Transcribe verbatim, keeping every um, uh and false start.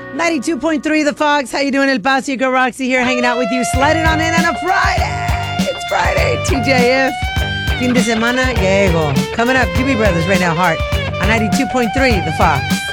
ninety-two point three The Fox. How you doing, El Paso? Your girl Roxy here, hanging out with you, sliding on in on a Friday. It's Friday. T J F. Fin de semana, llego. Coming up, Doobie Brothers right now, Heart, on ninety-two point three The Fox.